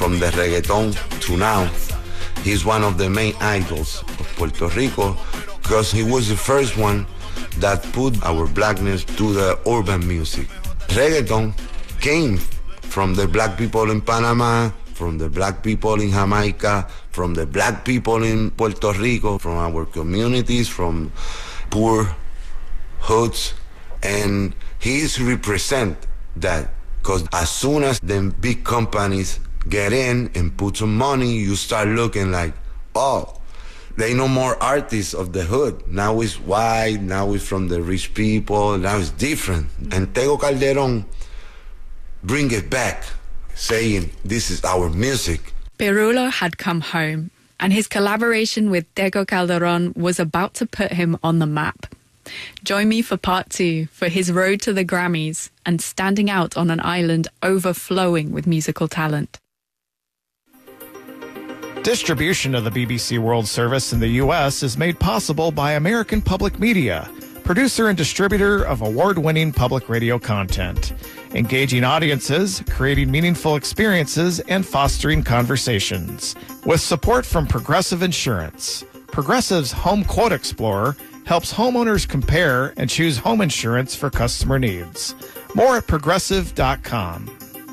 from the reggaeton to now. He's one of the main idols of Puerto Rico because he was the first one that put our blackness to the urban music. Reggaeton came from the black people in Panama, from the black people in Jamaica, from the black people in Puerto Rico, from our communities, from poor hoods, and he's represent that, because as soon as the big companies get in and put some money, you start looking like, oh, they no more artists of the hood. Now it's white, now it's from the rich people, now it's different. And Tego Calderón bring it back, saying, this is our music. Pirulo had come home, and his collaboration with Tego Calderón was about to put him on the map. Join me for part 2 for his road to the Grammys and standing out on an island overflowing with musical talent. Distribution of the BBC World Service in the U.S. is made possible by American Public Media, producer and distributor of award-winning public radio content, engaging audiences, creating meaningful experiences, and fostering conversations. With support from Progressive Insurance, Progressive's Home Quote Explorer helps homeowners compare and choose home insurance for customer needs. More at Progressive.com.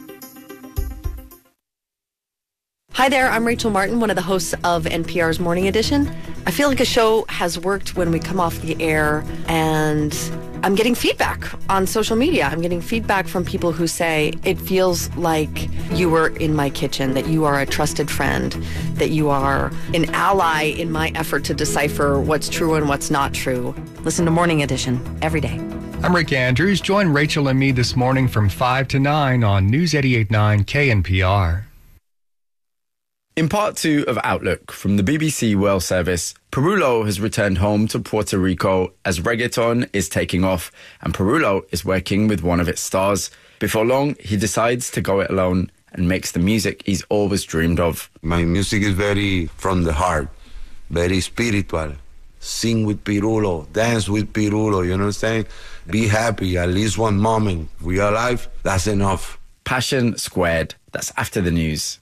Hi there, I'm Rachel Martin, one of the hosts of NPR's Morning Edition. I feel like a show has worked when we come off the air, and I'm getting feedback on social media. I'm getting feedback from people who say it feels like you were in my kitchen, that you are a trusted friend, that you are an ally in my effort to decipher what's true and what's not true. Listen to Morning Edition every day. I'm Rick Andrews. Join Rachel and me this morning from 5 to 9 on News 88.9 KNPR. In part 2 of Outlook from the BBC World Service, Pirulo has returned home to Puerto Rico as reggaeton is taking off, and Pirulo is working with one of its stars. Before long, he decides to go it alone and makes the music he's always dreamed of. My music is very from the heart, very spiritual. Sing with Pirulo, dance with Pirulo, you know what I'm saying? Be happy, at least one moment. We are alive, that's enough. Passion squared. That's after the news.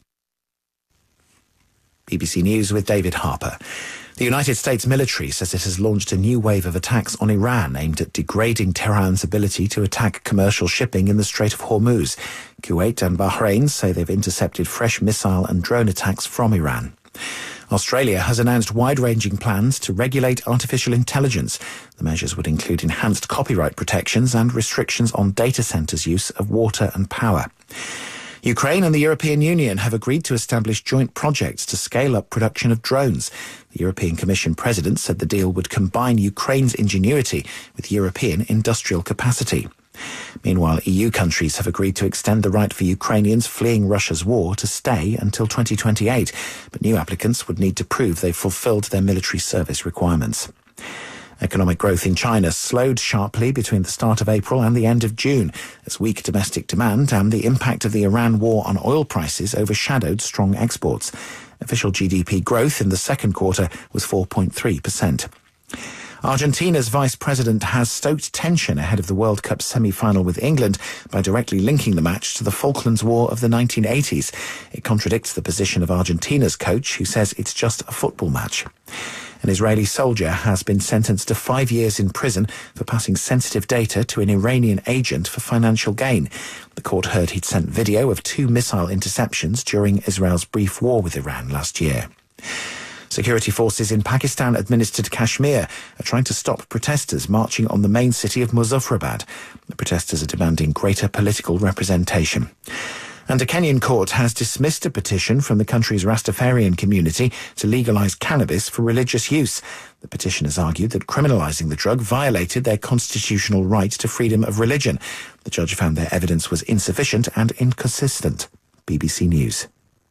BBC News with David Harper. The United States military says it has launched a new wave of attacks on Iran aimed at degrading Tehran's ability to attack commercial shipping in the Strait of Hormuz. Kuwait and Bahrain say they've intercepted fresh missile and drone attacks from Iran. Australia has announced wide-ranging plans to regulate artificial intelligence. The measures would include enhanced copyright protections and restrictions on data centres' use of water and power. Ukraine and the European Union have agreed to establish joint projects to scale up production of drones. The European Commission President said the deal would combine Ukraine's ingenuity with European industrial capacity. Meanwhile, EU countries have agreed to extend the right for Ukrainians fleeing Russia's war to stay until 2028, but new applicants would need to prove they've fulfilled their military service requirements. Economic growth in China slowed sharply between the start of April and the end of June, as weak domestic demand and the impact of the Iran war on oil prices overshadowed strong exports. Official GDP growth in the second quarter was 4.3%. Argentina's vice president has stoked tension ahead of the World Cup semi-final with England by directly linking the match to the Falklands War of the 1980s. It contradicts the position of Argentina's coach, who says it's just a football match. An Israeli soldier has been sentenced to 5 years in prison for passing sensitive data to an Iranian agent for financial gain. The court heard he'd sent video of 2 missile interceptions during Israel's brief war with Iran last year. Security forces in Pakistan-administered Kashmir are trying to stop protesters marching on the main city of Muzaffarabad. The protesters are demanding greater political representation. And a Kenyan court has dismissed a petition from the country's Rastafarian community to legalise cannabis for religious use. The petitioners argued that criminalising the drug violated their constitutional right to freedom of religion. The judge found their evidence was insufficient and inconsistent. BBC News.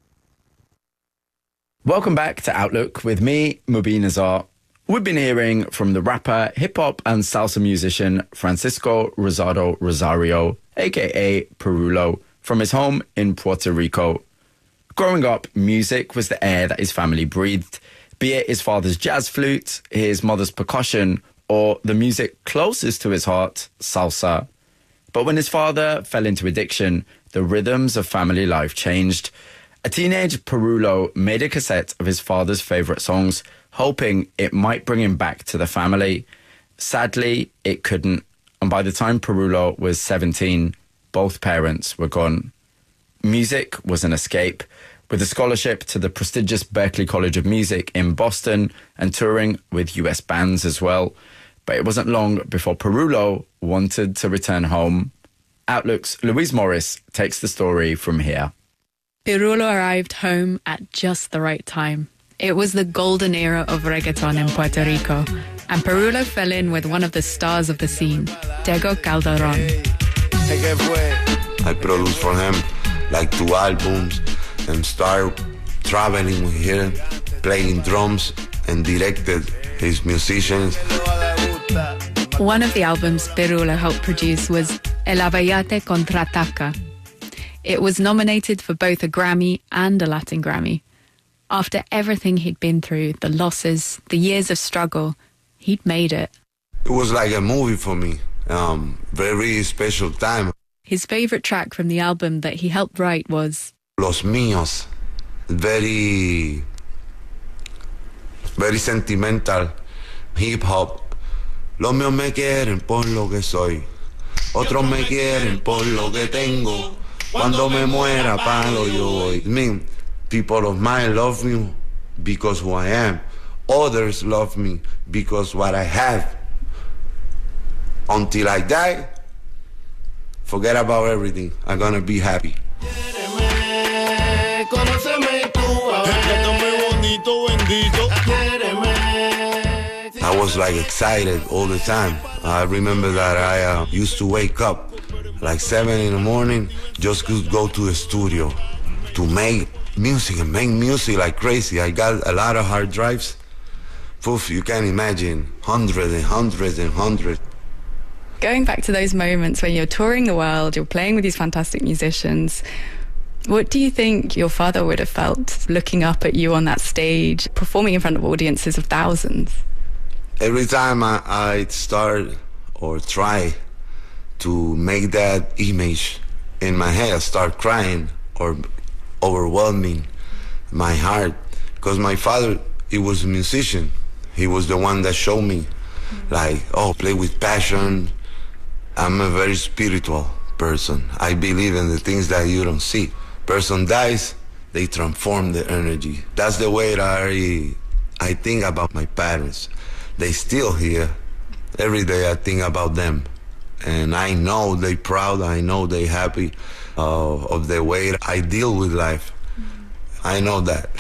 Welcome back to Outlook with me, Mubin Azar. We've been hearing from the rapper, hip-hop and salsa musician Francisco Rosado Rosario, a.k.a. Pirulo, from his home in Puerto Rico. Growing up, music was the air that his family breathed, be it his father's jazz flute, his mother's percussion, or the music closest to his heart, salsa. But when his father fell into addiction, the rhythms of family life changed. A teenage Perulo made a cassette of his father's favourite songs, hoping it might bring him back to the family. Sadly, it couldn't, and by the time Perulo was 17, both parents were gone. Music was an escape, with a scholarship to the prestigious Berklee College of Music in Boston and touring with US bands as well. But it wasn't long before Perulo wanted to return home. Outlook's Louise Morris takes the story from here. Perulo arrived home at just the right time. It was the golden era of reggaeton in Puerto Rico, and Perulo fell in with one of the stars of the scene, Tego Calderón. I produced for him like 2 albums and started traveling with him, playing drums and directed his musicians. One of the albums Perulo helped produce was El Avellate Contraataca. It was nominated for both a Grammy and a Latin Grammy. After everything he'd been through, the losses, the years of struggle, he'd made it. It was like a movie for me. Very special time. His favourite track from the album that he helped write was Los Míos. Very sentimental hip-hop. Los míos me quieren por lo que soy. Otros me quieren por lo que tengo. Cuando me muera, palo yo voy. I mean, people of mine love me because who I am. Others love me because what I have. Until I die, forget about everything. I'm gonna be happy. I was like excited all the time. I remember that I used to wake up like 7 in the morning just to go to the studio to make music and make music like crazy. I got a lot of hard drives. Poof, you can imagine, hundreds and hundreds and hundreds. Going back to those moments when you're touring the world, you're playing with these fantastic musicians, what do you think your father would have felt looking up at you on that stage, performing in front of audiences of thousands? Every time I start or try to make that image in my head, I start crying or overwhelming my heart. Because my father, he was a musician. He was the one that showed me, like, oh, play with passion. I'm a very spiritual person. I believe in the things that you don't see. Person dies, they transform the energy. That's the way that I think about my parents. They still here. Every day I think about them. And I know they proud, I know they happy of the way I deal with life. I know that.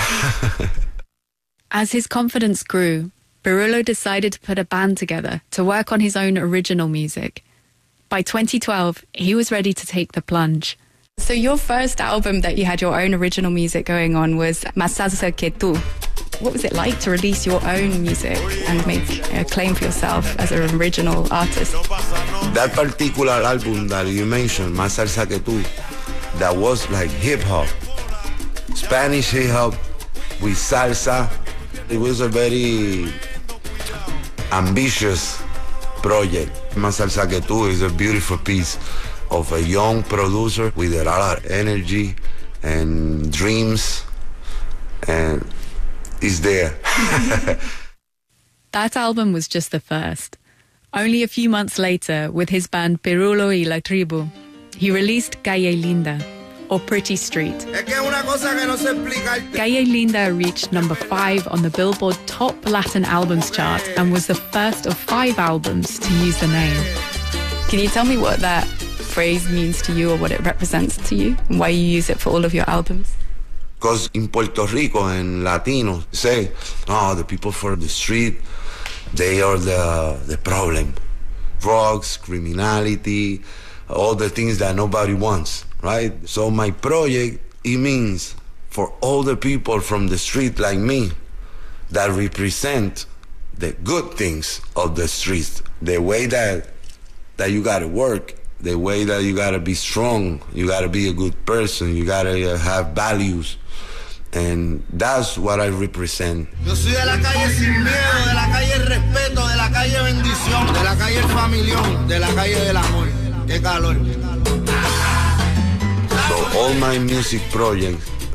As his confidence grew, Perulo decided to put a band together to work on his own original music. By 2012, he was ready to take the plunge. So your first album that you had your own original music going on was Más Salsa Que Tú. What was it like to release your own music and make a claim for yourself as an original artist? That particular album that you mentioned, Más Salsa Que Tú, that was like hip-hop. Spanish hip-hop with salsa. It was a very ambitious project. Más Salsa Que Tú is a beautiful piece of a young producer with a lot of energy and dreams, and is there. That album was just the first. Only a few months later, with his band Perulo y la Tribu, he released Calle Linda, or Pretty Street. Calle Linda reached number 5 on the Billboard Top Latin Albums chart and was the first of 5 albums to use the name. Can you tell me what that phrase means to you or what it represents to you and why you use it for all of your albums? Because in Puerto Rico and Latinos say, oh, the people from the street, they are the problem. Drugs, criminality, all the things that nobody wants, right? So my project, it means for all the people from the street like me that represent the good things of the streets, the way that you gotta work, the way that you gotta be strong, you gotta be a good person, you gotta have values. And that's what I represent. Yo soy de la calle sin miedo, de la calle el respeto, de la calle bendición, de la calle el familión, de la calle del amor. Qué calor. So all my music projects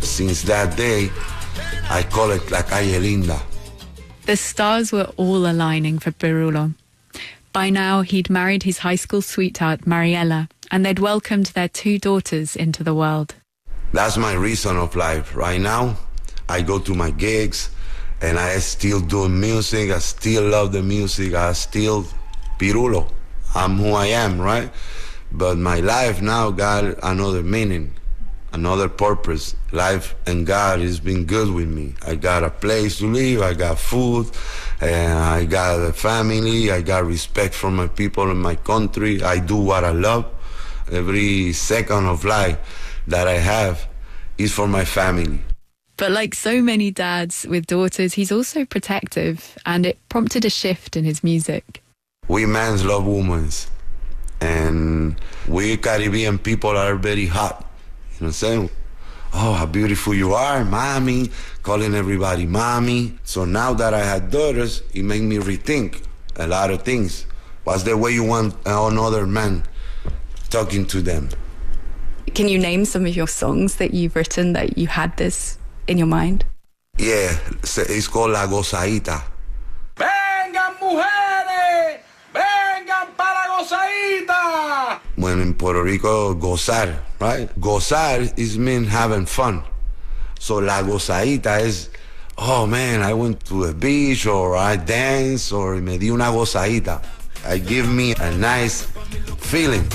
Since that day, I call it La Calle Linda. The stars were all aligning for Pirulo. By now, he'd married his high school sweetheart, Mariela, and they'd welcomed their 2 daughters into the world. That's my reason of life. Right now, I go to my gigs, and I still do music. I still love the music. I still Pirulo. I'm who I am, right? But my life now got another meaning, another purpose. Life and God has been good with me. I got a place to live. I got food, and I got a family. I got respect for my people in my country. I do what I love. Every second of life that I have is for my family. But like so many dads with daughters, he's also protective, and it prompted a shift in his music. We men love women, and we Caribbean people are very hot. You know what I'm saying? Oh, how beautiful you are, mommy, calling everybody mommy. So now that I had daughters, it made me rethink a lot of things. What's the way you want another man talking to them? Can you name some of your songs that you've written that you had this in your mind? Yeah, it's called La Gozadita. Vengan mujeres, vengan para gozadita. When in Puerto Rico, gozar, right? Gozar is mean having fun. So La Gozadita is, oh man, I went to the beach, or I danced, or me di una gozadita. I give me a nice feeling.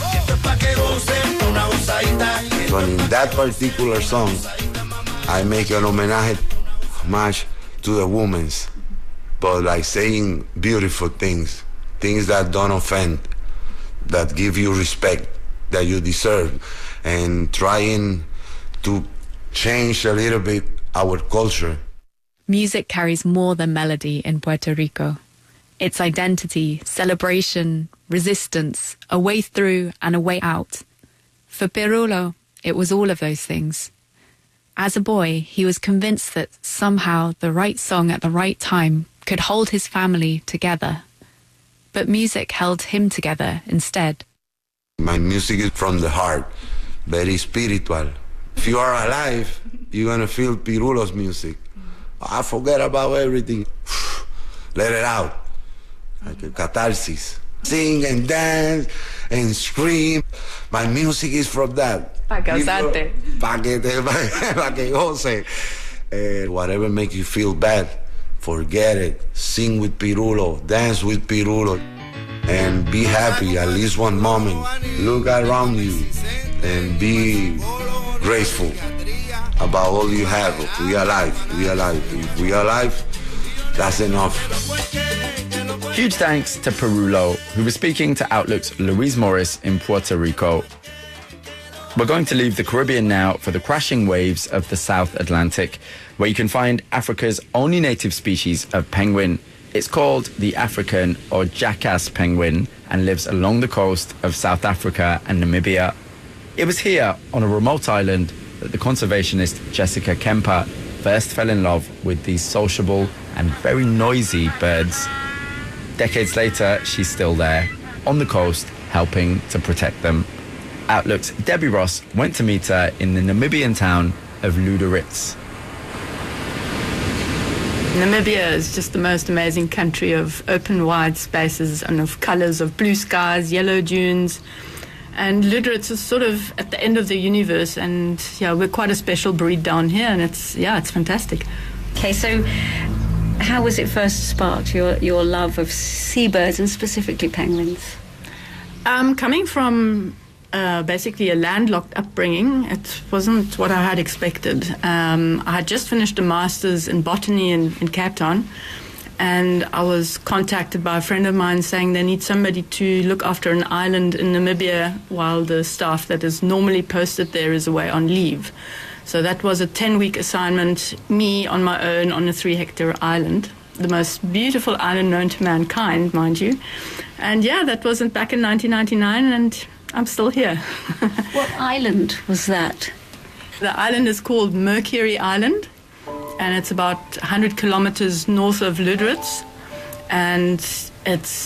So in that particular song, I make an homage to the women, but like saying beautiful things, things that don't offend, that give you respect, that you deserve, and trying to change a little bit our culture. Music carries more than melody in Puerto Rico. It's identity, celebration, resistance, a way through and a way out. For Pirulo, it was all of those things. As a boy, he was convinced that somehow the right song at the right time could hold his family together. But music held him together instead. My music is from the heart, very spiritual. If you are alive, you're gonna feel Pirulo's music. I forget about everything. Let it out. Like a catharsis. Sing and dance and scream. My music is from that. Pa' gozarte. Pa' que goce. Whatever makes you feel bad, forget it. Sing with Pirulo, dance with Pirulo, and be happy at least one moment. Look around you and be grateful about all you have. We are alive, we are alive. If we are alive, that's enough. Huge thanks to Pirulo, who was speaking to Outlook's Louise Morris in Puerto Rico. We're going to leave the Caribbean now for the crashing waves of the South Atlantic, where you can find Africa's only native species of penguin. It's called the African or jackass penguin and lives along the coast of South Africa and Namibia. It was here, on a remote island, that the conservationist Jessica Kemper first fell in love with these sociable and very noisy birds. Decades later, she's still there, on the coast, helping to protect them. Outlook's Debbie Ross went to meet her in the Namibian town of Luderitz. Namibia is just the most amazing country of open, wide spaces and of colours of blue skies, yellow dunes. And Luderitz is sort of at the end of the universe, and yeah, we're quite a special breed down here, and it's fantastic. Okay, so how was it first sparked, your love of seabirds and specifically penguins? Coming from basically a landlocked upbringing, it wasn't what I had expected. I had just finished a master's in botany in Cape Town, and I was contacted by a friend of mine saying they need somebody to look after an island in Namibia while the staff that is normally posted there is away on leave. So that was a 10-week assignment, me on my own on a 3-hectare island, the most beautiful island known to mankind, mind you. And yeah, that wasn't back in 1999, and I'm still here. What island was that? The island is called Mercury Island, and it's about 100 kilometers north of Luderitz, and it's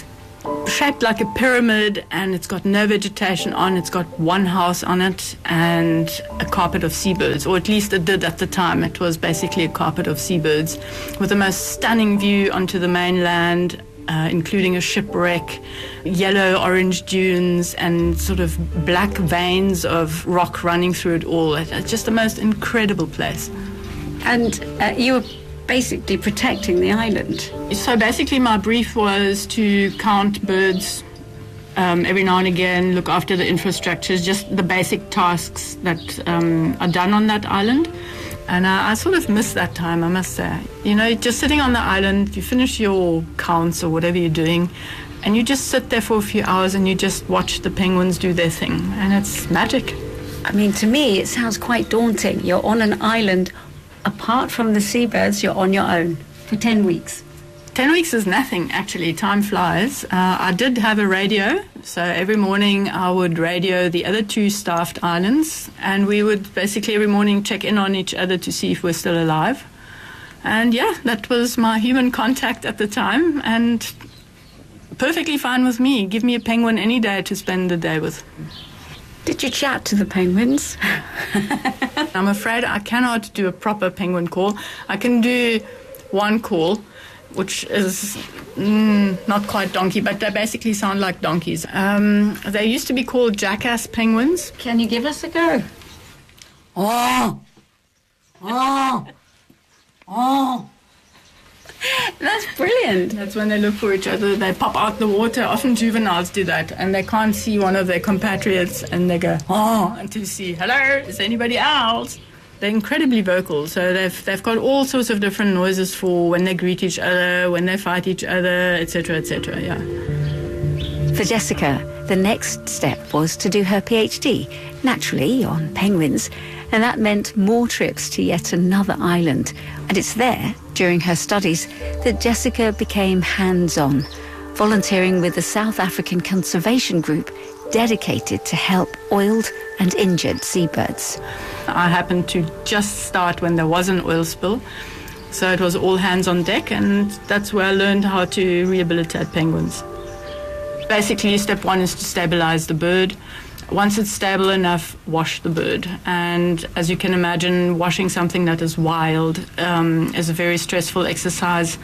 shaped like a pyramid, and it's got no vegetation on. It's got one house on it and a carpet of seabirds, or at least it did at the time. It was basically a carpet of seabirds with the most stunning view onto the mainland, including a shipwreck, yellow-orange dunes, and sort of black veins of rock running through it all. It's just the most incredible place. And you were basically protecting the island. So basically my brief was to count birds every now and again, look after the infrastructures, just the basic tasks that are done on that island. And I sort of miss that time, I must say. You know, just sitting on the island, you finish your counts or whatever you're doing, and you just sit there for a few hours and you just watch the penguins do their thing. And it's magic. I mean, to me, it sounds quite daunting. You're on an island. Apart from the seabirds, you're on your own for 10 weeks. 10 weeks is nothing, actually. Time flies. I did have a radio, so every morning I would radio the other 2 staffed islands, and we would basically every morning check in on each other to see if we're still alive. And yeah, that was my human contact at the time, and perfectly fine with me. Give me a penguin any day to spend the day with. Did you chat to the penguins? I'm afraid I cannot do a proper penguin call. I can do one call, which is not quite donkey, but they basically sound like donkeys. They used to be called jackass penguins. Can you give us a go? Oh! Oh! Oh! That's brilliant. That's when they look for each other. They pop out the water. Often juveniles do that, and they can't see one of their compatriots, and they go, oh, and to see, hello, is anybody else? They're incredibly vocal, so they've got all sorts of different noises for when they greet each other, when they fight each other, etc., yeah. For Jessica, the next step was to do her PhD, naturally on penguins, and that meant more trips to yet another island. And it's there, during her studies, that Jessica became hands-on, volunteering with the South African Conservation Group dedicated to help oiled and injured seabirds. I happened to just start when there was an oil spill, so it was all hands on deck, and that's where I learned how to rehabilitate penguins. Basically, step 1 is to stabilize the bird. Once it's stable enough, wash the bird. And as you can imagine, washing something that is wild is a very stressful exercise.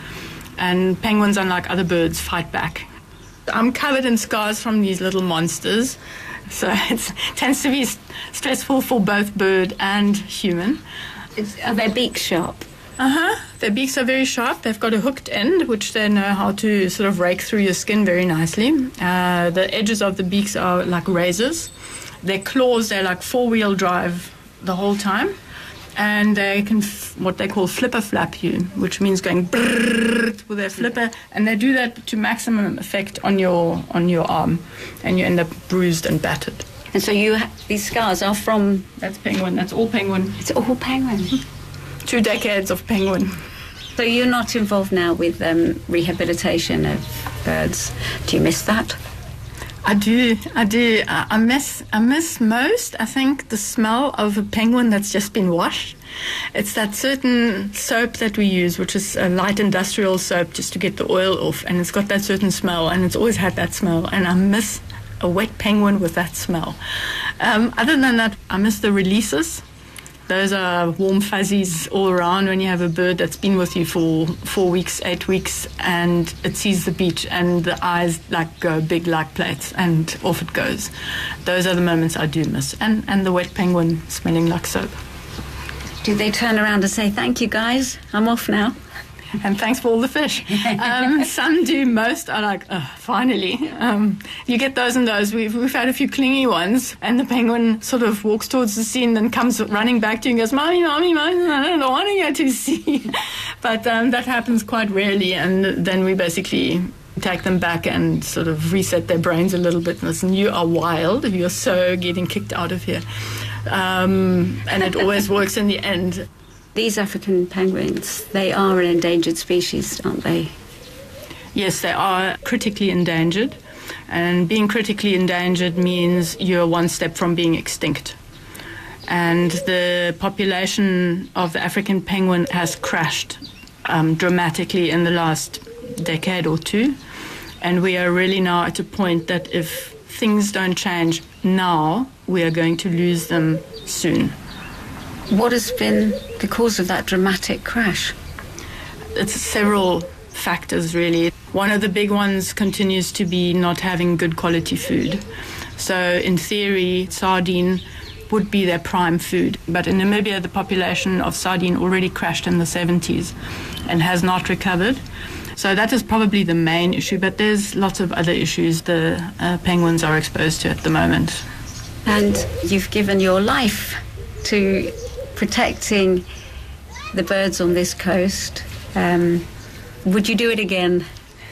And penguins, unlike other birds, fight back. I'm covered in scars from these little monsters. So it tends to be stressful for both bird and human. Are their beaks sharp? Their beaks are very sharp. They've got a hooked end, which they know how to sort of rake through your skin very nicely. The edges of the beaks are like razors. Their claws, they're like 4-wheel drive the whole time. And they can, what they call flipper flap you, which means going brrrr with their flipper. And they do that to maximum effect on your arm. And you end up bruised and battered. And so these scars are from... That's penguin. That's all penguin. It's all penguin. 2 decades of penguin. So you're not involved now with rehabilitation of birds. Do you miss that? I do. I miss most, I think, the smell of a penguin that's just been washed. It's that certain soap that we use, which is a light industrial soap just to get the oil off, and it's got that certain smell, and it's always had that smell, and I miss a wet penguin with that smell. Other than that, I miss the releases. Those are warm fuzzies all around when you have a bird that's been with you for 4 weeks, 8 weeks, and it sees the beach and the eyes like go big like plates and off it goes. Those are the moments I do miss. And the wet penguin smelling like soap. Do they turn around and say, thank you guys, I'm off now? And thanks for all the fish. Some do. Most are like, oh, finally. You get those and those. We've had a few clingy ones, and the penguin sort of walks towards the sea and then comes running back to you and goes, Mommy, Mommy, Mommy, I don't want to go to sea. But that happens quite rarely, and then we basically take them back and sort of reset their brains a little bit. Listen, you are wild. You're so getting kicked out of here. And it always works in the end. These African penguins, they are an endangered species, aren't they? Yes, they are critically endangered. And being critically endangered means you're one step from being extinct. And the population of the African penguin has crashed dramatically in the last decade or two. And we are really now at a point that if things don't change now, we are going to lose them soon. What has been the cause of that dramatic crash? It's several factors, really. One of the big ones continues to be not having good quality food. So in theory, sardine would be their prime food. But in Namibia, the population of sardine already crashed in the 70s and has not recovered. So that is probably the main issue, but there's lots of other issues the penguins are exposed to at the moment. And you've given your life to protecting the birds on this coast. Would you do it again?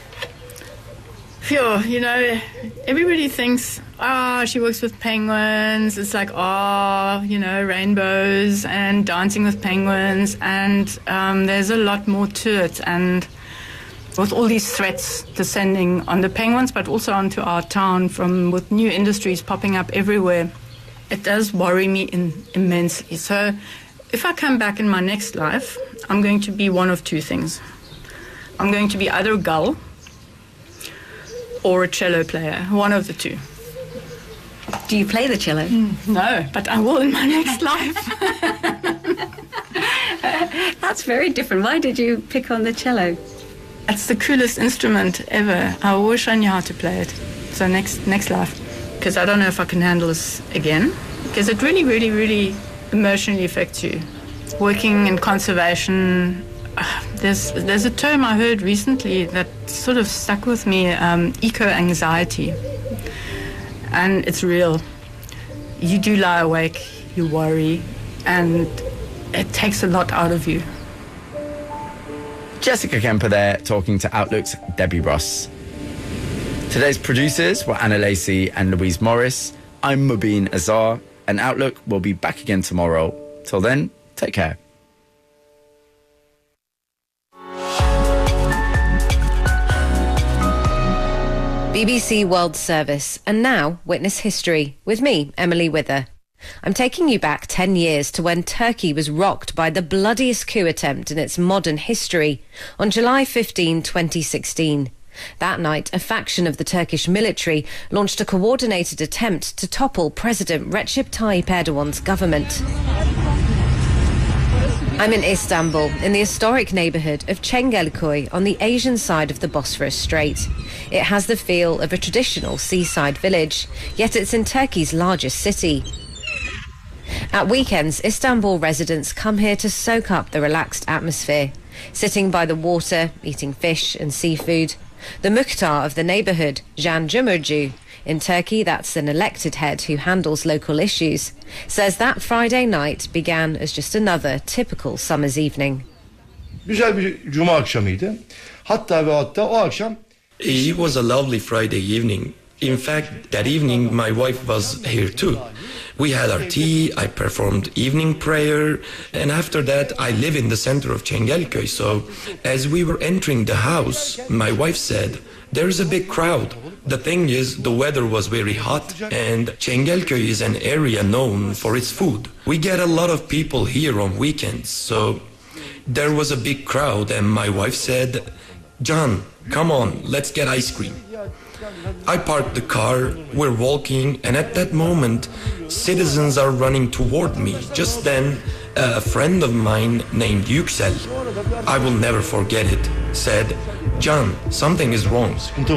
Phew, you know, everybody thinks, she works with penguins. It's like, rainbows and dancing with penguins. And there's a lot more to it. And with all these threats descending on the penguins, but also onto our town with new industries popping up everywhere, it does worry me immensely. So if I come back in my next life, I'm going to be one of two things. I'm going to be either a gull or a cello player, one of the two. Do you play the cello? No, but I will in my next life. That's very different. Why did you pick on the cello? It's the coolest instrument ever. I wish I knew how to play it. So next life. Because I don't know if I can handle this again. Because it really, really, really emotionally affects you. Working in conservation, there's a term I heard recently that sort of stuck with me, eco-anxiety. And it's real. You do lie awake, you worry, and it takes a lot out of you. Jessica Kemper there, talking to Outlook's Debbie Ross. Today's producers were Anna Lacey and Louise Morris. I'm Mubin Azar, and Outlook will be back again tomorrow. Till then, take care. BBC World Service, and now Witness History, with me, Emily Wither. I'm taking you back 10 years to when Turkey was rocked by the bloodiest coup attempt in its modern history on July 15, 2016. That night, a faction of the Turkish military launched a coordinated attempt to topple President Recep Tayyip Erdogan's government. I'm in Istanbul, in the historic neighbourhood of Çengelköy on the Asian side of the Bosphorus Strait. It has the feel of a traditional seaside village, yet it's in Turkey's largest city. At weekends, Istanbul residents come here to soak up the relaxed atmosphere, sitting by the water, eating fish and seafood. The muhtar of the neighbourhood, Can Cumhurcu, in Turkey that's an elected head who handles local issues, says that Friday night began as just another typical summer's evening. Güzel bir cuma akşamıydı. Hatta o akşam It was a lovely Friday evening. In fact, that evening my wife was here too. We had our tea, I performed evening prayer, and after that I live in the center of Çengelköy. So as we were entering the house, my wife said, "There's a big crowd." The thing is, the weather was very hot, and Çengelköy is an area known for its food. We get a lot of people here on weekends, so there was a big crowd, and my wife said, "John, come on, let's get ice cream." I parked the car, we're walking, and at that moment, citizens are running toward me. Just then, a friend of mine named Yüksel, I will never forget it, said, "John, something is wrong."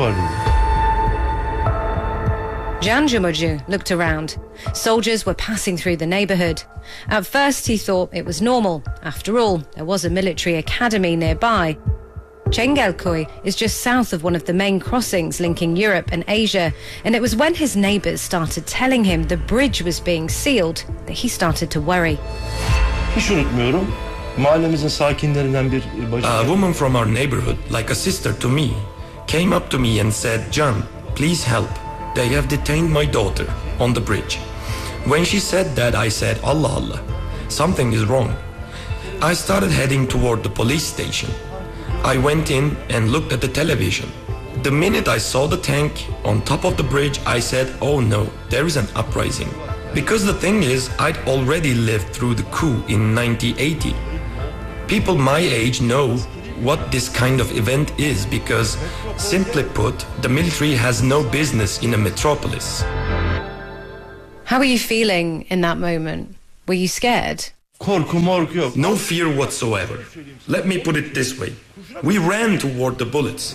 Can Cumhurcu looked around. Soldiers were passing through the neighbourhood. At first he thought it was normal. After all, there was a military academy nearby. Çengelköy is just south of one of the main crossings linking Europe and Asia, and it was when his neighbours started telling him the bridge was being sealed that he started to worry. hiç unutmuyorum. Mahallemizin sakinlerinden bir bacı. A woman from our neighborhood, like a sister to me, came up to me and said, "John, please help. They have detained my daughter on the bridge." When she said that, I said, "Allah Allah, something is wrong." I started heading toward the police station. I went in and looked at the television. The minute I saw the tank on top of the bridge, I said, "Oh no, there is an uprising." Because the thing is, I'd already lived through the coup in 1980. People my age know what this kind of event is because, simply put, the military has no business in a metropolis. How were you feeling in that moment? Were you scared? No fear whatsoever. Let me put it this way. We ran toward the bullets.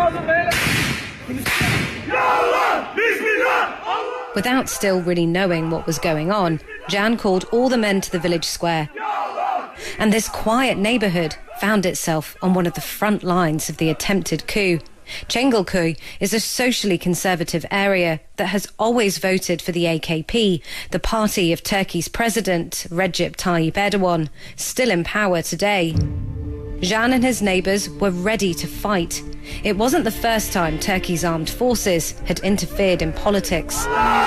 Without still really knowing what was going on, Can called all the men to the village square. And this quiet neighbourhood found itself on one of the front lines of the attempted coup. Çengelköy is a socially conservative area that has always voted for the AKP, the party of Turkey's president, Recep Tayyip Erdogan, still in power today. Can and his neighbours were ready to fight. It wasn't the first time Turkey's armed forces had interfered in politics.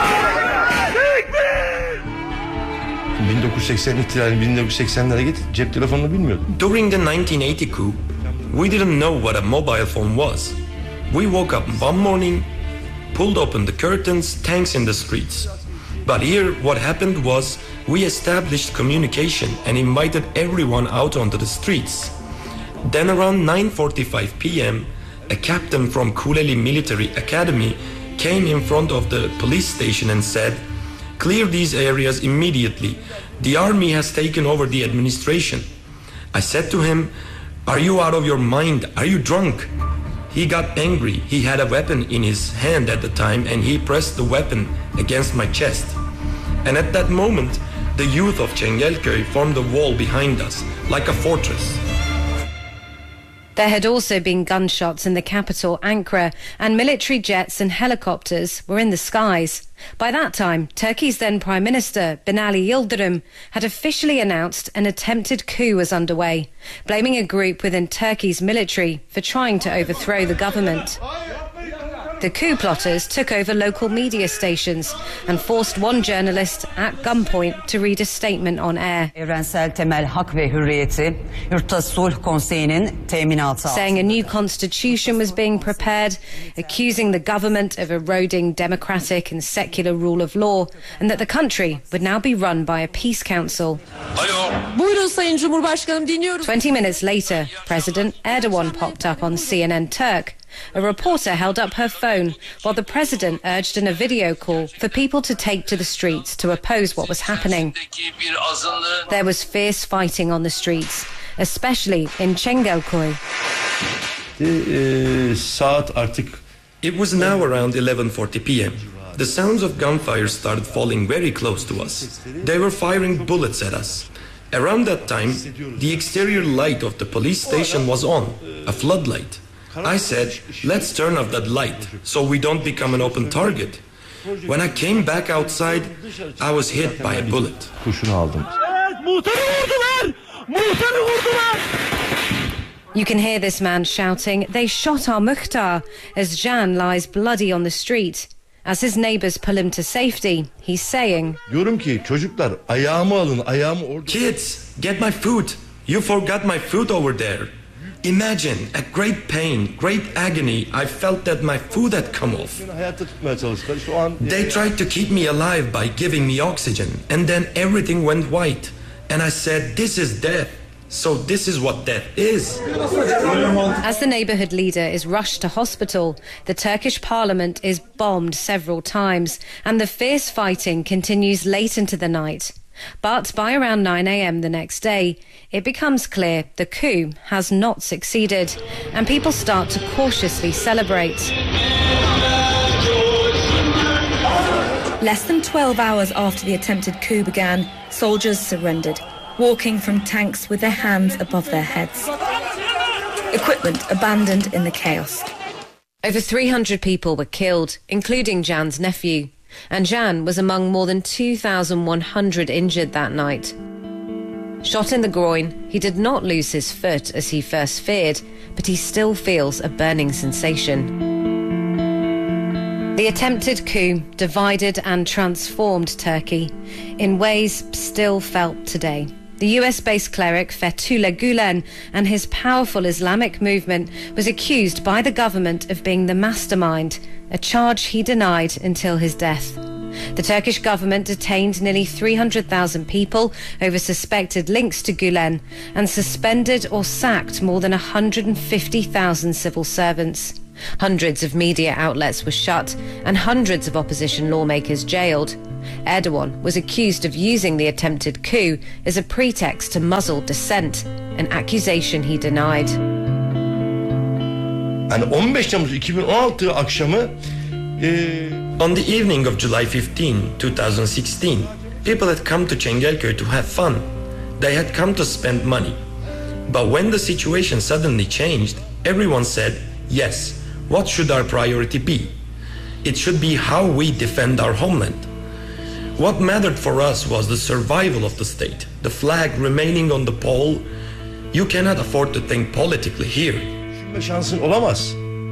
1980 ihtilali 1980'lere git, cep telefonunu bilmiyordum. During the 1980 coup, we didn't know what a mobile phone was. We woke up one morning, pulled open the curtains, tanks in the streets. But here what happened was we established communication and invited everyone out onto the streets. Then around 9:45 p.m., a captain from Kuleli Military Academy came in front of the police station and said, "Clear these areas immediately. The army has taken over the administration." I said to him, "Are you out of your mind? Are you drunk?" He got angry. He had a weapon in his hand at the time and he pressed the weapon against my chest. And at that moment, the youth of Çengelköy formed a wall behind us, like a fortress. There had also been gunshots in the capital, Ankara, and military jets and helicopters were in the skies. By that time, Turkey's then Prime Minister, Binali Yildirim, had officially announced an attempted coup was underway, blaming a group within Turkey's military for trying to overthrow the government. The coup plotters took over local media stations and forced one journalist at gunpoint to read a statement on air, saying a new constitution was being prepared, accusing the government of eroding democratic and secular rule of law, and that the country would now be run by a peace council. 20 minutes later, President Erdogan popped up on CNN Turk. A reporter held up her phone while the president urged in a video call for people to take to the streets to oppose what was happening. There was fierce fighting on the streets, especially in Çengelköy. It was now around 11:40 p.m. The sounds of gunfire started falling very close to us. They were firing bullets at us. Around that time, the exterior light of the police station was on, a floodlight. I said, "Let's turn off that light so we don't become an open target." When I came back outside, I was hit by a bullet. You can hear this man shouting, "They shot our Mukhtar," as Can lies bloody on the street. As his neighbours pull him to safety, he's saying, "Kids, get my food. You forgot my food over there." Imagine, at great pain, great agony, I felt that my food had come off. They tried to keep me alive by giving me oxygen, and then everything went white. And I said, "This is death. So this is what death is." As the neighbourhood leader is rushed to hospital, the Turkish parliament is bombed several times, and the fierce fighting continues late into the night. But by around 9 a.m. the next day, it becomes clear the coup has not succeeded, and people start to cautiously celebrate. Less than 12 hours after the attempted coup began, soldiers surrendered, walking from tanks with their hands above their heads. Equipment abandoned in the chaos. Over 300 people were killed, including Can's nephew. And Can was among more than 2,100 injured that night. Shot in the groin, he did not lose his foot as he first feared, but he still feels a burning sensation. The attempted coup divided and transformed Turkey in ways still felt today. The US-based cleric Fethullah Gulen and his powerful Islamic movement was accused by the government of being the mastermind, a charge he denied until his death. The Turkish government detained nearly 300,000 people over suspected links to Gülen and suspended or sacked more than 150,000 civil servants. Hundreds of media outlets were shut and hundreds of opposition lawmakers jailed. Erdogan was accused of using the attempted coup as a pretext to muzzle dissent, an accusation he denied. Yani 15 Temmuz 2016 akşamı On the evening of July 15, 2016, people had come to Çengelköy to have fun. They had come to spend money. But when the situation suddenly changed, everyone said, yes, what should our priority be? It should be how we defend our homeland. What mattered for us was the survival of the state, the flag remaining on the pole. You cannot afford to think politically here. Şansın olamaz.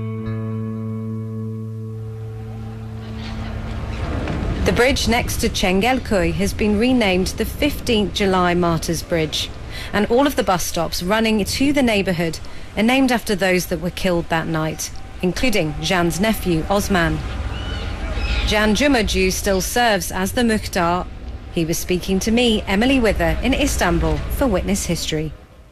The bridge next to Çengelköy has been renamed the 15th July Martyrs Bridge, and all of the bus stops running to the neighbourhood are named after those that were killed that night, including Can's nephew, Osman. Can Cumacı still serves as the Muhtar. He was speaking to me, Emily Wither, in Istanbul for Witness History.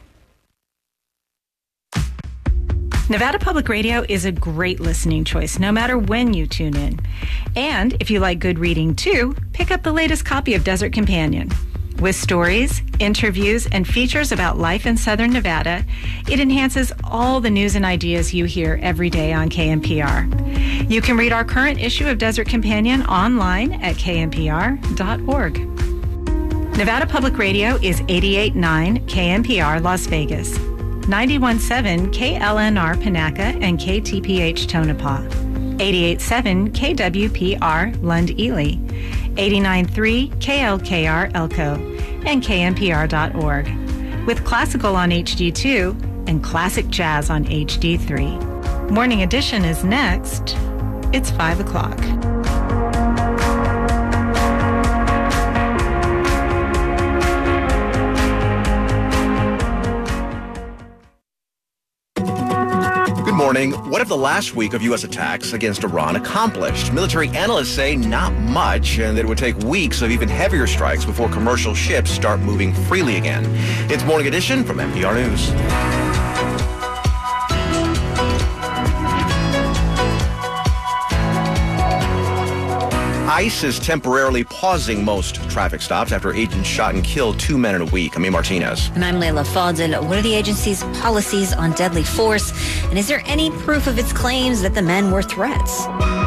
Nevada Public Radio is a great listening choice, no matter when you tune in. And if you like good reading too, pick up the latest copy of Desert Companion. With stories, interviews, and features about life in Southern Nevada, it enhances all the news and ideas you hear every day on KNPR. You can read our current issue of Desert Companion online at knpr.org. Nevada Public Radio is 88.9 KNPR Las Vegas, 91.7 KLNR Panaca and KTPH Tonopah, 88.7 KWPR Lund Ely, 89.3 KLKR Elko, and KNPR.org, with classical on HD2 and classic jazz on HD3. Morning Edition is next. It's 5 o'clock. Good morning. What have the last week of U.S. attacks against Iran accomplished? Military analysts say not much, and that it would take weeks of even heavier strikes before commercial ships start moving freely again. It's Morning Edition from NPR News. ICE is temporarily pausing most traffic stops after agents shot and killed 2 men in a week. Ami Martinez. And I'm Layla Fadel. What are the agency's policies on deadly force? And is there any proof of its claims that the men were threats?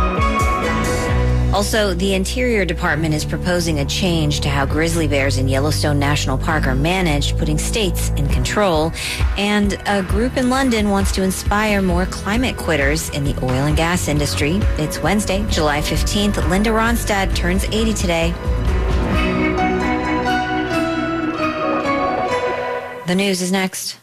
Also, the Interior Department is proposing a change to how grizzly bears in Yellowstone National Park are managed, putting states in control. And a group in London wants to inspire more climate quitters in the oil and gas industry. It's Wednesday, July 15th. Linda Ronstadt turns 80 today. The news is next.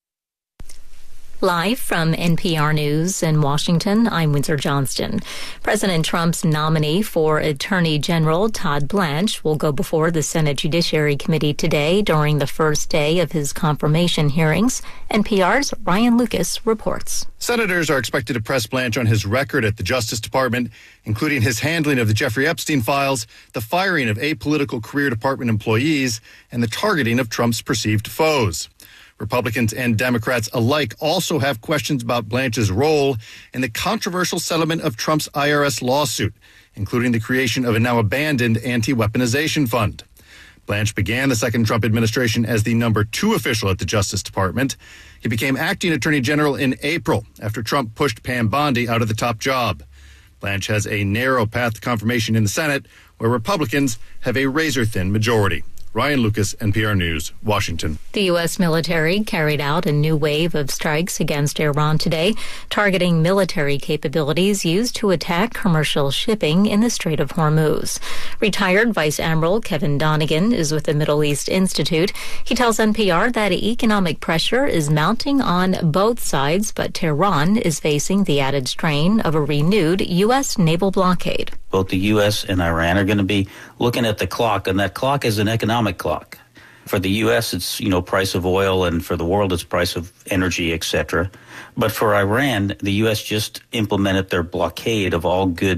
Live from NPR News in Washington, I'm Windsor Johnston. President Trump's nominee for Attorney General Todd Blanche will go before the Senate Judiciary Committee today during the first day of his confirmation hearings. NPR's Ryan Lucas reports. Senators are expected to press Blanche on his record at the Justice Department, including his handling of the Jeffrey Epstein files, the firing of apolitical career department employees, and the targeting of Trump's perceived foes. Republicans and Democrats alike also have questions about Blanche's role in the controversial settlement of Trump's IRS lawsuit, including the creation of a now abandoned anti-weaponization fund. Blanche began the second Trump administration as the number 2 official at the Justice Department. He became acting Attorney General in April after Trump pushed Pam Bondi out of the top job. Blanche has a narrow path to confirmation in the Senate, where Republicans have a razor-thin majority. Ryan Lucas, NPR News, Washington. The U.S. military carried out a new wave of strikes against Iran today, targeting military capabilities used to attack commercial shipping in the Strait of Hormuz. Retired Vice Admiral Kevin Donegan is with the Middle East Institute. He tells NPR that economic pressure is mounting on both sides, but Tehran is facing the added strain of a renewed U.S. naval blockade. Both the U.S. and Iran are going to be looking at the clock, and that clock is an economic clock. For the U.S., it's, price of oil, and for the world, it's price of energy, etc. But for Iran, the U.S. just implemented their blockade of all goods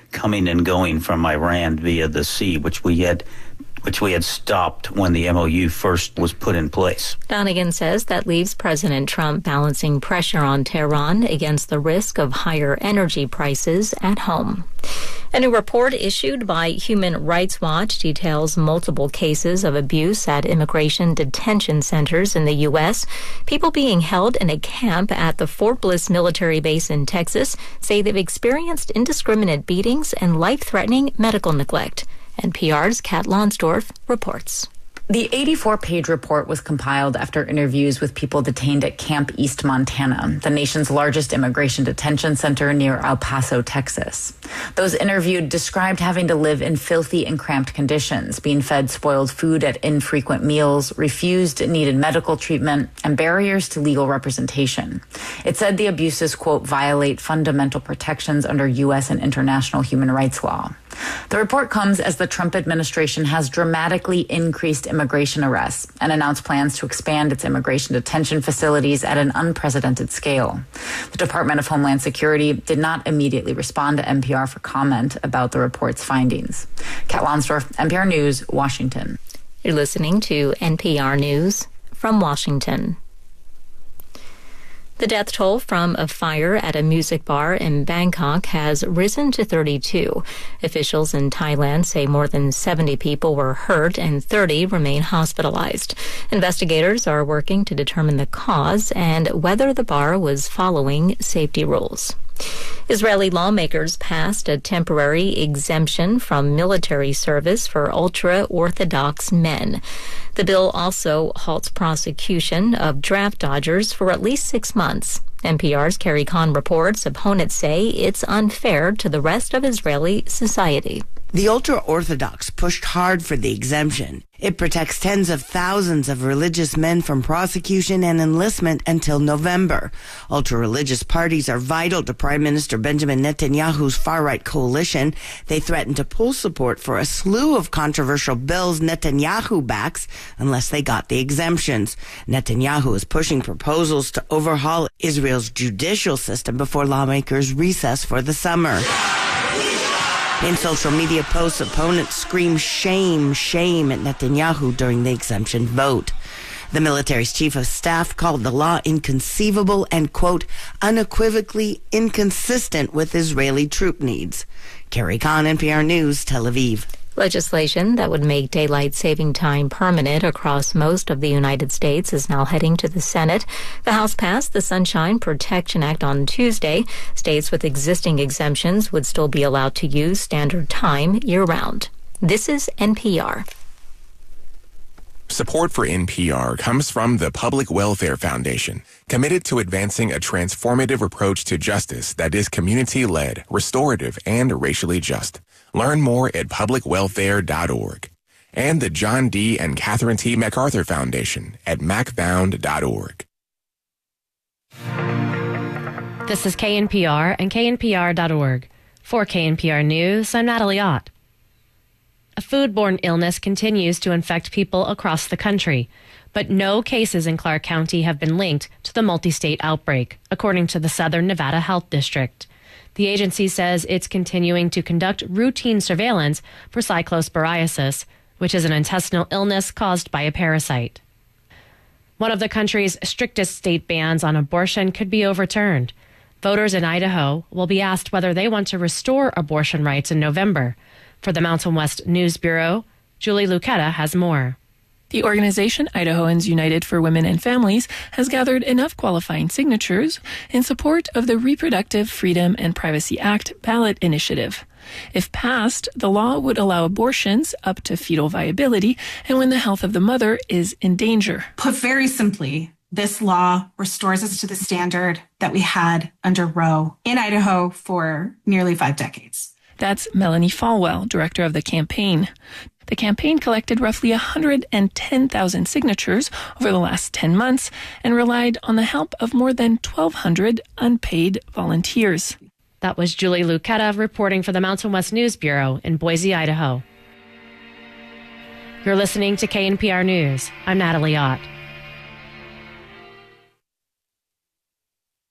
coming and going from Iran via the sea, which we had stopped when the MOU first was put in place. Donegan says that leaves President Trump balancing pressure on Tehran against the risk of higher energy prices at home. A new report issued by Human Rights Watch details multiple cases of abuse at immigration detention centers in the U.S. People being held in a camp at the Fort Bliss military base in Texas say they've experienced indiscriminate beatings and life-threatening medical neglect. NPR's Kat Lonsdorf reports. The 84-page report was compiled after interviews with people detained at Camp East Montana, the nation's largest immigration detention center near El Paso, Texas. Those interviewed described having to live in filthy and cramped conditions, being fed spoiled food at infrequent meals, refused needed medical treatment, and barriers to legal representation. It said the abuses, quote, violate fundamental protections under U.S. and international human rights law. The report comes as the Trump administration has dramatically increased immigration arrests and announced plans to expand its immigration detention facilities at an unprecedented scale. The Department of Homeland Security did not immediately respond to NPR for comment about the report's findings. Kat Lonsdorf, NPR News, Washington. You're listening to NPR News from Washington. The death toll from a fire at a music bar in Bangkok has risen to 32. Officials in Thailand say more than 70 people were hurt and 30 remain hospitalized. Investigators are working to determine the cause and whether the bar was following safety rules. Israeli lawmakers passed a temporary exemption from military service for ultra-Orthodox men. The bill also halts prosecution of draft dodgers for at least 6 months. NPR's Carrie Kahn reports opponents say it's unfair to the rest of Israeli society. The ultra-Orthodox pushed hard for the exemption. It protects tens of thousands of religious men from prosecution and enlistment until November. Ultra-religious parties are vital to Prime Minister Benjamin Netanyahu's far-right coalition. They threaten to pull support for a slew of controversial bills Netanyahu backs unless they got the exemptions. Netanyahu is pushing proposals to overhaul Israel's judicial system before lawmakers recess for the summer. In social media posts, opponents scream shame, shame at Netanyahu during the exemption vote. The military's chief of staff called the law inconceivable and, quote, unequivocally inconsistent with Israeli troop needs. Carrie Kahn, NPR News, Tel Aviv. Legislation that would make daylight saving time permanent across most of the United States is now heading to the Senate. The House passed the Sunshine Protection Act on Tuesday. States with existing exemptions would still be allowed to use standard time year-round. This is NPR. Support for NPR comes from the Public Welfare Foundation, committed to advancing a transformative approach to justice that is community-led, restorative, and racially just. Learn more at publicwelfare.org. And the John D. and Catherine T. MacArthur Foundation at macfound.org. This is KNPR and KNPR.org. For KNPR News, I'm Natalie Ott. A foodborne illness continues to infect people across the country, but no cases in Clark County have been linked to the multi-state outbreak, according to the Southern Nevada Health District. The agency says it's continuing to conduct routine surveillance for cyclosporiasis, which is an intestinal illness caused by a parasite. One of the country's strictest state bans on abortion could be overturned. Voters in Idaho will be asked whether they want to restore abortion rights in November. For the Mountain West News Bureau, Julie Lucetta has more. The organization Idahoans United for Women and Families has gathered enough qualifying signatures in support of the Reproductive Freedom and Privacy Act ballot initiative. If passed, the law would allow abortions up to fetal viability and when the health of the mother is in danger. Put very simply, this law restores us to the standard that we had under Roe in Idaho for nearly 5 decades. That's Melanie Falwell, director of the campaign. The campaign collected roughly 110,000 signatures over the last 10 months and relied on the help of more than 1,200 unpaid volunteers. That was Julie Lucetta reporting for the Mountain West News Bureau in Boise, Idaho. You're listening to KNPR News. I'm Natalie Ott.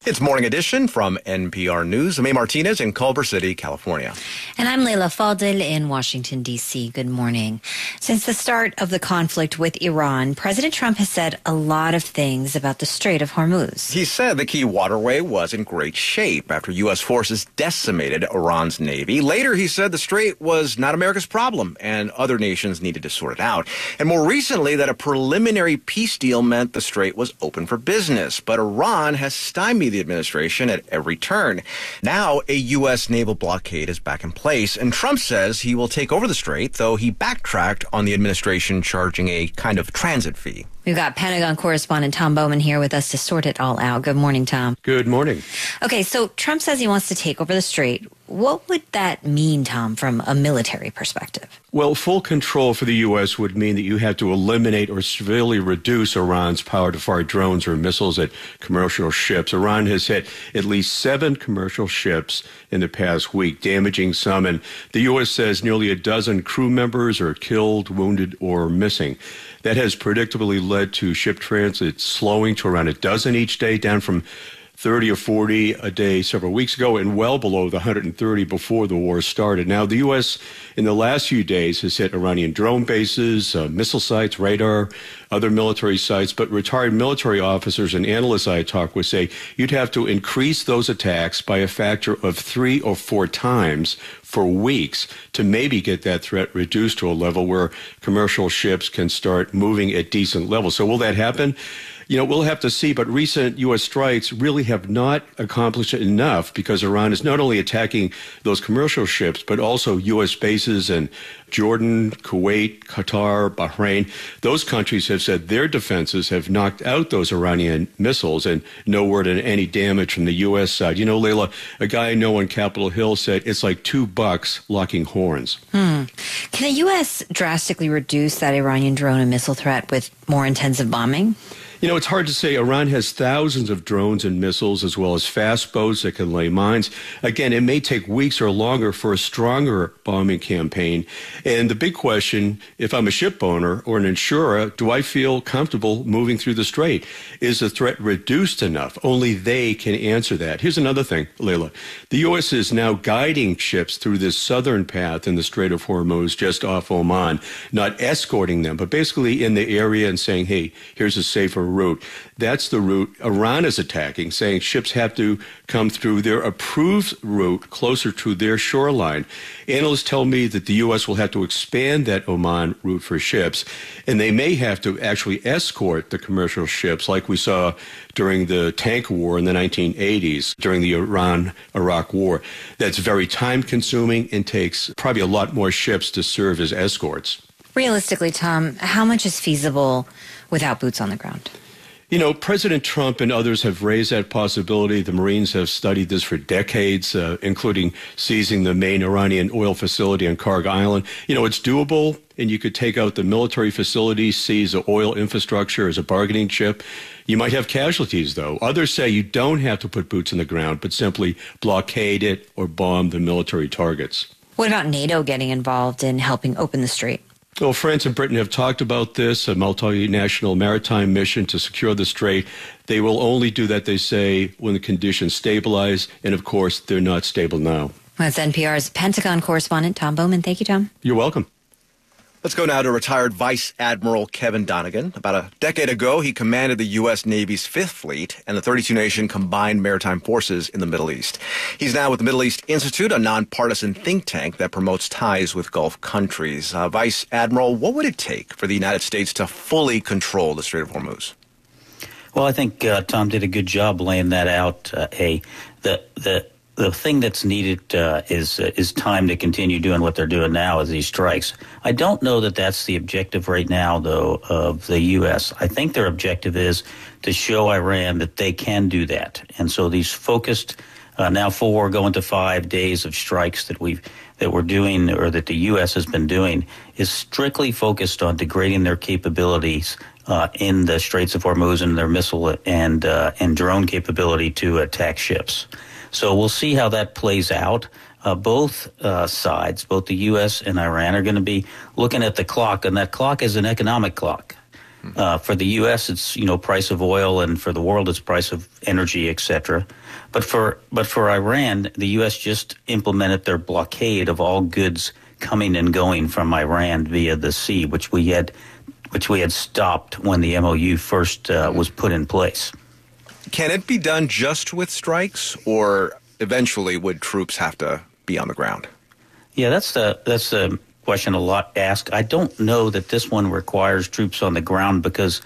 It's Morning Edition from NPR News. I'm A. Martinez in Culver City, California. And I'm Leila Fadel in Washington, D.C. Good morning. Since the start of the conflict with Iran, President Trump has said a lot of things about the Strait of Hormuz. He said the key waterway was in great shape after U.S. forces decimated Iran's navy. Later, he said the strait was not America's problem and other nations needed to sort it out. And more recently, that a preliminary peace deal meant the strait was open for business. But Iran has stymied the administration at every turn. Now, a U.S. naval blockade is back in place, and Trump says he will take over the strait, though he backtracked on the administration charging a kind of transit fee. We've got Pentagon correspondent Tom Bowman here with us to sort it all out. Good morning, Tom. Good morning. Okay, so Trump says he wants to take over the strait. What would that mean, Tom, from a military perspective? Well, full control for the U.S. would mean that you have to eliminate or severely reduce Iran's power to fire drones or missiles at commercial ships. Iran has hit at least 7 commercial ships in the past week, damaging some, and the U.S. says nearly a dozen crew members are killed, wounded, or missing. That has predictably led to ship transit slowing to around a dozen each day, down from 30 or 40 a day several weeks ago, and well below the 130 before the war started. Now, the U.S. in the last few days has hit Iranian drone bases, missile sites, radar, other military sites, but retired military officers and analysts I talk with say you'd have to increase those attacks by a factor of 3 or 4 times for weeks to maybe get that threat reduced to a level where commercial ships can start moving at decent levels. So will that happen? You know, we'll have to see, but recent U.S. strikes really have not accomplished enough because Iran is not only attacking those commercial ships, but also U.S. bases in Jordan, Kuwait, Qatar, Bahrain. Those countries have said their defenses have knocked out those Iranian missiles, and no word on any damage from the U.S. side. You know, Leila, a guy I know on Capitol Hill said it's like $2 locking horns. Can the U.S. drastically reduce that Iranian drone and missile threat with more intensive bombing? You know, it's hard to say. Iran has thousands of drones and missiles as well as fast boats that can lay mines. Again, it may take weeks or longer for a stronger bombing campaign. And the big question, if I'm a ship owner or an insurer, do I feel comfortable moving through the strait? Is the threat reduced enough? Only they can answer that. Here's another thing, Leila. The U.S. is now guiding ships through this southern path in the Strait of Hormuz just off Oman, not escorting them, but basically in the area and saying, hey, here's a safer route. That's the route Iran is attacking, saying ships have to come through their approved route closer to their shoreline. Analysts tell me that the U.S. will have to expand that Oman route for ships, and they may have to actually escort the commercial ships like we saw during the tank war in the 1980s, during the Iran-Iraq war. That's very time-consuming and takes probably a lot more ships to serve as escorts. Realistically, Tom, how much is feasible without boots on the ground? You know, President Trump and others have raised that possibility. The Marines have studied this for decades, including seizing the main Iranian oil facility on Karg Island. You know, it's doable, and you could take out the military facilities, seize the oil infrastructure as a bargaining chip. You might have casualties, though. Others say you don't have to put boots on the ground, but simply blockade it or bomb the military targets. What about NATO getting involved in helping open the strait? Well, France and Britain have talked about this, a multinational maritime mission to secure the strait. They will only do that, they say, when the conditions stabilize. And, of course, they're not stable now. That's NPR's Pentagon correspondent, Tom Bowman. Thank you, Tom. You're welcome. Let's go now to retired Vice Admiral Kevin Donegan. About a decade ago, he commanded the U.S. Navy's 5th Fleet and the 32-nation combined maritime forces in the Middle East. He's now with the Middle East Institute, a nonpartisan think tank that promotes ties with Gulf countries. Vice Admiral, what would it take for the United States to fully control the Strait of Hormuz? Well, I think Tom did a good job laying that out. The thing that's needed is time to continue doing what they're doing now as these strikes. I don't know that that's the objective right now, though, of the U.S. I think their objective is to show Iran that they can do that. And so these focused, now 4 going to 5 days of strikes that we're doing, or that the U.S. has been doing, is strictly focused on degrading their capabilities in the Straits of Hormuz and their missile and drone capability to attack ships. So we'll see how that plays out. Both sides, both the U.S. and Iran, are going to be looking at the clock, and that clock is an economic clock. For the U.S., it's price of oil, and for the world, it's price of energy, etc. But for Iran, the U.S. just implemented their blockade of all goods coming and going from Iran via the sea, which we had stopped when the MOU first was put in place. Can it be done just with strikes, or eventually would troops have to be on the ground? Yeah, that's the question a lot asked. I don't know that this one requires troops on the ground, because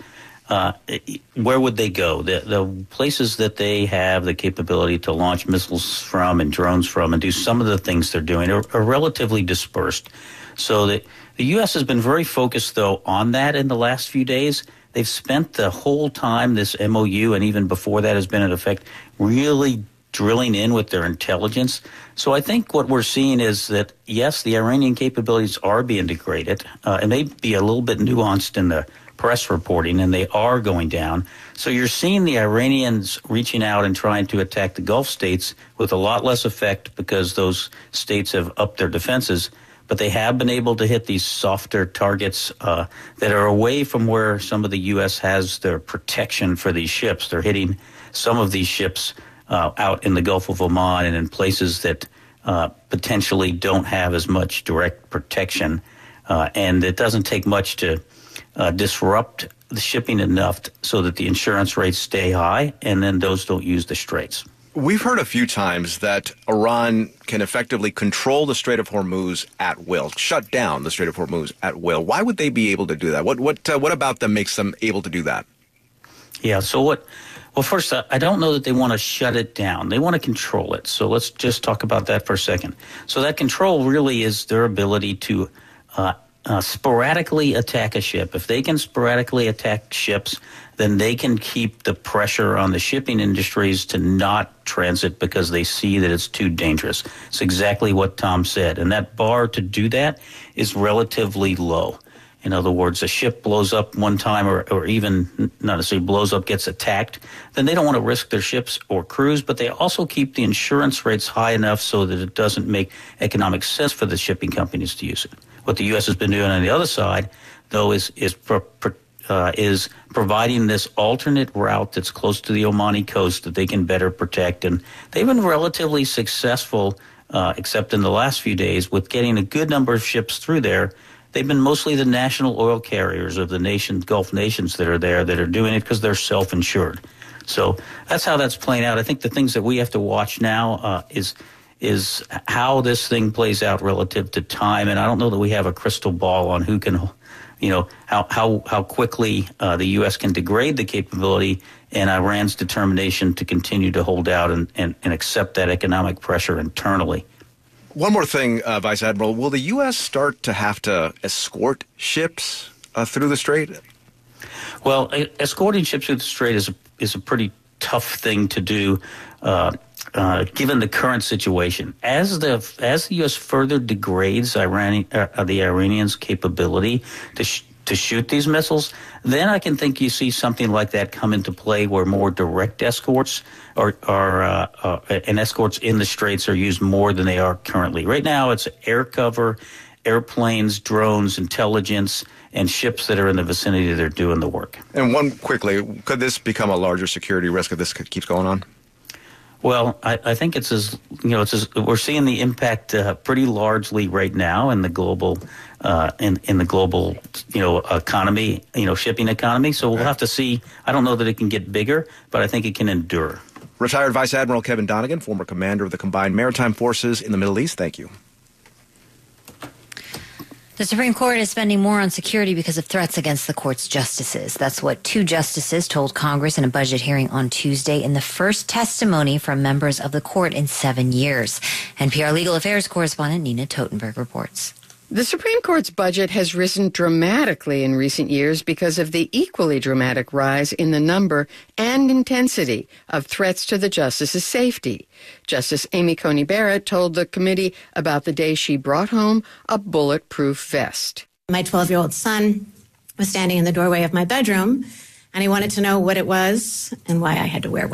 where would they go? The places that they have the capability to launch missiles from and drones from and do some of the things they're doing are relatively dispersed. So the U.S. has been very focused, though, on that in the last few days. They've spent the whole time this MOU, and even before that has been in effect, really drilling in with their intelligence. So I think what we're seeing is that, yes, the Iranian capabilities are being degraded. It may be a little bit nuanced in the press reporting, and they are going down. So you're seeing the Iranians reaching out and trying to attack the Gulf states with a lot less effect, because those states have upped their defenses. But they have been able to hit these softer targets that are away from where some of the U.S. has their protection for these ships. They're hitting some of these ships out in the Gulf of Oman and in places that potentially don't have as much direct protection. And it doesn't take much to disrupt the shipping enough so that the insurance rates stay high, and then those don't use the straits. We've heard a few times that Iran can effectively control the Strait of Hormuz at will, shut down the Strait of Hormuz at will. Why would they be able to do that? What about them makes them able to do that? Yeah, so well, first, I don't know that they want to shut it down. They want to control it. So let's just talk about that for a second. So that control really is their ability to sporadically attack a ship. If they can sporadically attack ships, then they can keep the pressure on the shipping industries to not transit because they see that it's too dangerous. It's exactly what Tom said. And that bar to do that is relatively low. In other words, a ship blows up one time, or even not necessarily blows up, gets attacked, then they don't want to risk their ships or crews, but they also keep the insurance rates high enough so that it doesn't make economic sense for the shipping companies to use it. What the U.S. has been doing on the other side, though, is providing this alternate route that's close to the Omani coast that they can better protect. And they've been relatively successful, except in the last few days, with getting a good number of ships through there. They've been mostly the national oil carriers of the Gulf nations that are there that are doing it because they're self-insured. So that's how that's playing out. I think the things that we have to watch now is how this thing plays out relative to time. And I don't know that we have a crystal ball on who can, how quickly the U.S. can degrade the capability, and Iran's determination to continue to hold out and accept that economic pressure internally. One more thing, Vice Admiral. Will the U.S. start to have to escort ships through the strait? Well, escorting ships through the strait is a pretty tough thing to do, given the current situation. As the U.S. further degrades the Iranians' capability to shoot these missiles, then I can think you see something like that come into play, where more direct escorts and escorts in the straits are used more than they are currently. Right now, it's air cover, airplanes, drones, intelligence, and ships that are in the vicinity that are doing the work. And one quickly, could this become a larger security risk if this keeps going on? Well, I think we're seeing the impact pretty largely right now in the global in the global economy, shipping economy. So we'll have to see. I don't know that it can get bigger, but I think it can endure. Retired Vice Admiral Kevin Donegan, former commander of the Combined Maritime Forces in the Middle East. Thank you. The Supreme Court is spending more on security because of threats against the court's justices. That's what two justices told Congress in a budget hearing on Tuesday in the first testimony from members of the court in 7 years. NPR Legal Affairs correspondent Nina Totenberg reports. The Supreme Court's budget has risen dramatically in recent years because of the equally dramatic rise in the number and intensity of threats to the justices' safety. Justice Amy Coney Barrett told the committee about the day she brought home a bulletproof vest. My 12-year-old son was standing in the doorway of my bedroom, and he wanted to know what it was and why I had to wear one.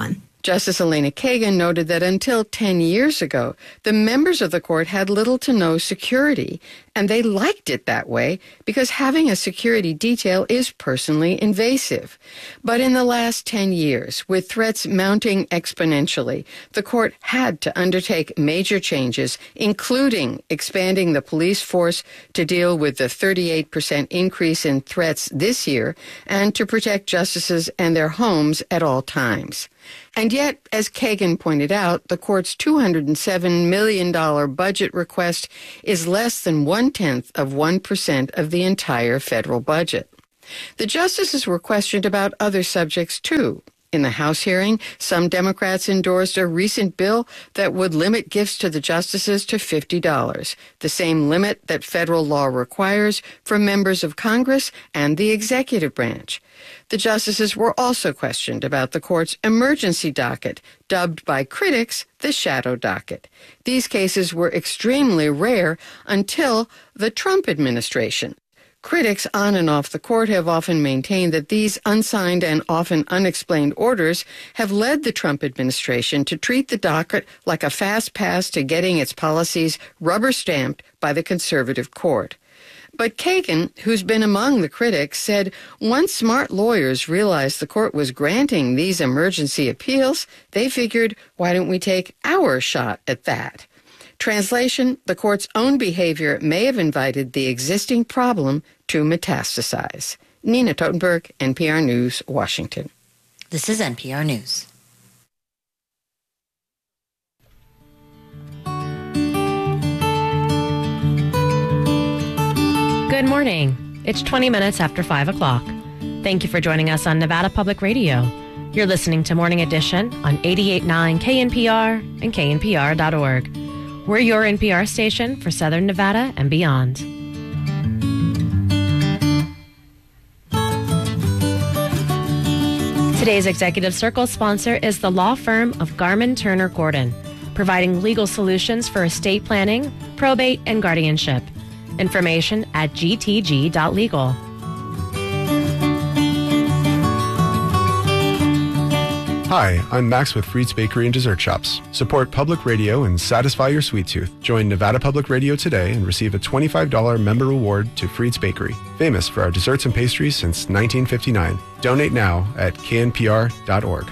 Justice Elena Kagan noted that until 10 years ago, the members of the court had little to no security, and they liked it that way because having a security detail is personally invasive. But in the last 10 years, with threats mounting exponentially, the court had to undertake major changes, including expanding the police force to deal with the 38% increase in threats this year and to protect justices and their homes at all times. And yet, as Kagan pointed out, the court's $207 million budget request is less than 0.1% of the entire federal budget. The justices were questioned about other subjects, too. In the House hearing, some Democrats endorsed a recent bill that would limit gifts to the justices to $50, the same limit that federal law requires for members of Congress and the executive branch. The justices were also questioned about the court's emergency docket, dubbed by critics the shadow docket. These cases were extremely rare until the Trump administration. Critics on and off the court have often maintained that these unsigned and often unexplained orders have led the Trump administration to treat the docket like a fast pass to getting its policies rubber-stamped by the conservative court. But Kagan, who's been among the critics, said once smart lawyers realized the court was granting these emergency appeals, they figured, why don't we take our shot at that? Translation, the court's own behavior may have invited the existing problem to metastasize. Nina Totenberg, NPR News, Washington. This is NPR News. Good morning. It's 20 minutes after 5 o'clock. Thank you for joining us on Nevada Public Radio. You're listening to Morning Edition on 88.9 KNPR and knpr.org. We're your NPR station for Southern Nevada and beyond. Today's Executive Circle sponsor is the law firm of Garman Turner Gordon, providing legal solutions for estate planning, probate, and guardianship. Information at gtg.legal. Hi, I'm Max with Fried's Bakery and Dessert Shops. Support public radio and satisfy your sweet tooth. Join Nevada Public Radio today and receive a $25 member reward to Fried's Bakery, famous for our desserts and pastries since 1959. Donate now at knpr.org.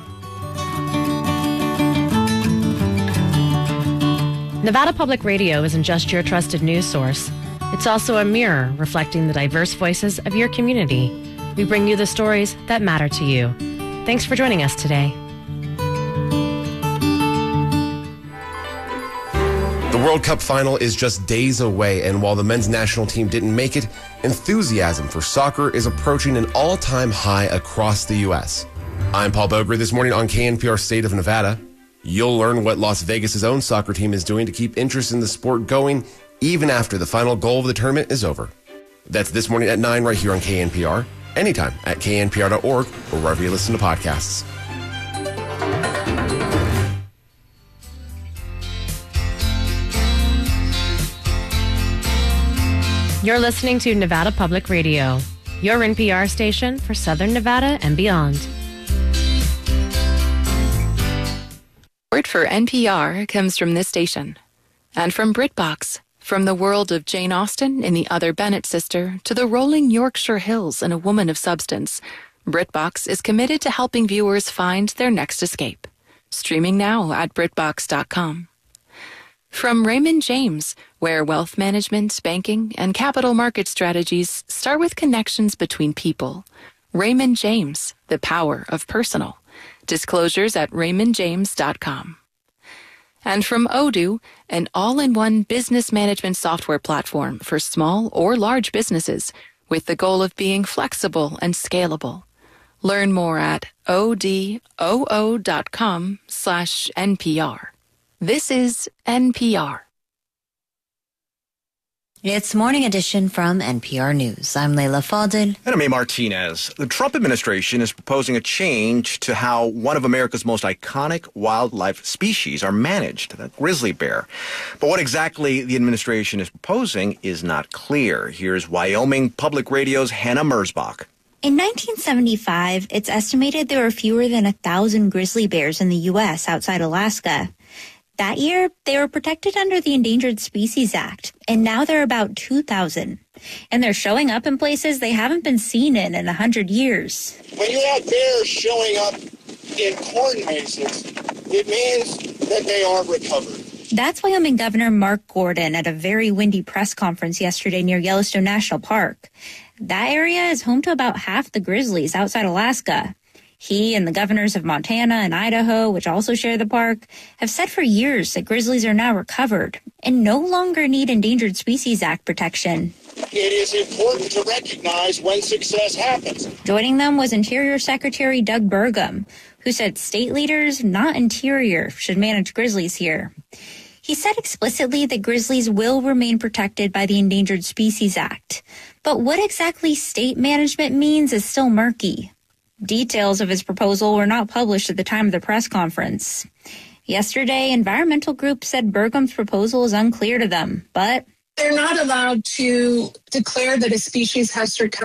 Nevada Public Radio isn't just your trusted news source. It's also a mirror reflecting the diverse voices of your community. We bring you the stories that matter to you. Thanks for joining us today. The World Cup final is just days away, and while the men's national team didn't make it, enthusiasm for soccer is approaching an all-time high across the U.S. I'm Paul Boger this morning on KNPR State of Nevada. You'll learn what Las Vegas' own soccer team is doing to keep interest in the sport going even after the final goal of the tournament is over. That's this morning at 9 right here on KNPR, anytime at knpr.org or wherever you listen to podcasts. You're listening to Nevada Public Radio, your NPR station for Southern Nevada and beyond. Support for NPR comes from this station and from BritBox. From the world of Jane Austen in The Other Bennett Sister to the rolling Yorkshire Hills in A Woman of Substance, BritBox is committed to helping viewers find their next escape. Streaming now at BritBox.com. From Raymond James, where wealth management, banking, and capital market strategies start with connections between people. Raymond James, the power of personal. Disclosures at RaymondJames.com. And from Odoo, an all-in-one business management software platform for small or large businesses with the goal of being flexible and scalable. Learn more at odoo.com/NPR. This is NPR. It's Morning Edition from NPR News. I'm Leila Fadel. And I'm A. Martinez. The Trump administration is proposing a change to how one of America's most iconic wildlife species are managed, the grizzly bear. But what exactly the administration is proposing is not clear. Here's Wyoming Public Radio's Hannah Merzbach. In 1975, it's estimated there were fewer than 1,000 grizzly bears in the U.S. outside Alaska. That year, they were protected under the Endangered Species Act, and now there are about 2,000. And they're showing up in places they haven't been seen in 100 years. When you have bears showing up in corn mazes, it means that they are recovered. That's Wyoming Governor Mark Gordon at a very windy press conference yesterday near Yellowstone National Park. That area is home to about half the grizzlies outside Alaska. He and the governors of Montana and Idaho, which also share the park, have said for years that grizzlies are now recovered and no longer need Endangered Species Act protection. It is important to recognize when success happens. Joining them was Interior Secretary Doug Burgum, who said state leaders, not Interior, should manage grizzlies here. He said explicitly that grizzlies will remain protected by the Endangered Species Act. But what exactly state management means is still murky. Details of his proposal were not published at the time of the press conference. Yesterday, environmental groups said Burgum's proposal is unclear to them, but they're not allowed to declare that a species has to recover